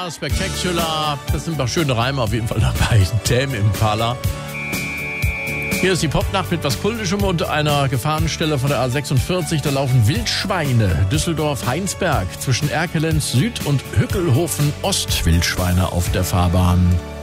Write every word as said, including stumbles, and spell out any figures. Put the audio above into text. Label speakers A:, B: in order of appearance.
A: Spectacular, Spectacular. Das sind doch schöne Reime auf jeden Fall dabei. Tame Impala. Hier ist die Popnacht mit was Kultischem und einer Gefahrenstelle von der A sechsundvierzig. Da laufen Wildschweine. Düsseldorf-Heinsberg zwischen Erkelenz Süd und Hückelhofen Ost. Wildschweine auf der Fahrbahn.